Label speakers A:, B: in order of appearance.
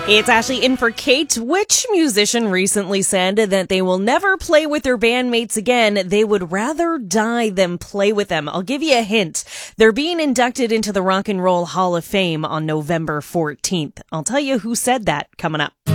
A: It's Ashley in for Kate. Which musician recently said that they will never play with their bandmates again? They would rather die than play with them. I'll give you a hint. They're being inducted into the Rock and Roll Hall of Fame on November 14th. I'll tell you who said that coming up.